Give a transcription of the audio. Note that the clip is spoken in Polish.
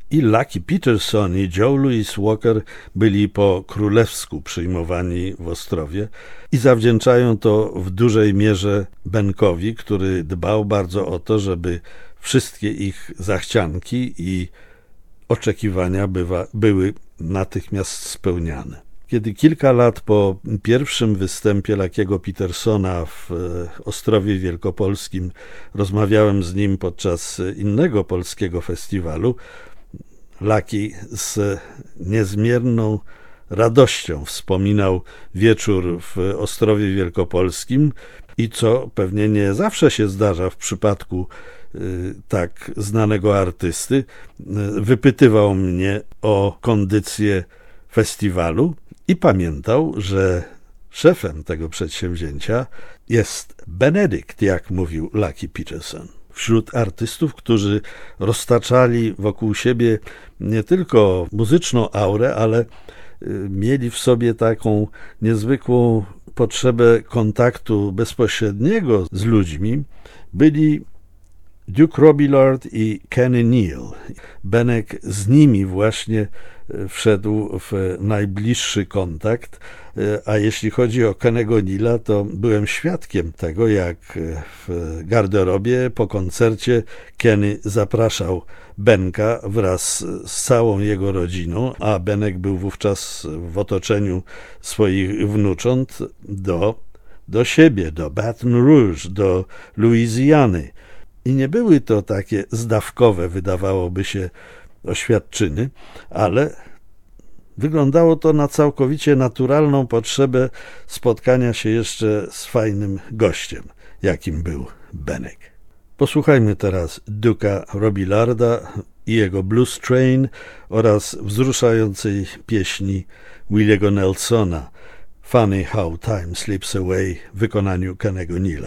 I Lucky Peterson i Joe Louis Walker byli po królewsku przyjmowani w Ostrowie i zawdzięczają to w dużej mierze Benkowi, który dbał bardzo o to, żeby wszystkie ich zachcianki i oczekiwania były natychmiast spełniane. Kiedy kilka lat po pierwszym występie Lucky'ego Petersona w Ostrowie Wielkopolskim rozmawiałem z nim podczas innego polskiego festiwalu, Lucky z niezmierną radością wspominał wieczór w Ostrowie Wielkopolskim i co pewnie nie zawsze się zdarza w przypadku tak znanego artysty, wypytywał mnie o kondycję festiwalu i pamiętał, że szefem tego przedsięwzięcia jest Benedict, jak mówił Lucky Peterson. Wśród artystów, którzy roztaczali wokół siebie nie tylko muzyczną aurę, ale mieli w sobie taką niezwykłą potrzebę kontaktu bezpośredniego z ludźmi, byli Duke Robillard i Kenny Neal. Benek z nimi właśnie wszedł w najbliższy kontakt, a jeśli chodzi o Kennego Neala, to byłem świadkiem tego, jak w garderobie po koncercie Kenny zapraszał Benka wraz z całą jego rodziną, a Benek był wówczas w otoczeniu swoich wnucząt do siebie, do Baton Rouge, do Luizjany. I nie były to takie zdawkowe, wydawałoby się, oświadczyny, ale wyglądało to na całkowicie naturalną potrzebę spotkania się jeszcze z fajnym gościem, jakim był Benek. Posłuchajmy teraz Duke'a Robillarda i jego Blues Train oraz wzruszającej pieśni Williego Nelsona Funny How Time Slips Away w wykonaniu Kennego Neala.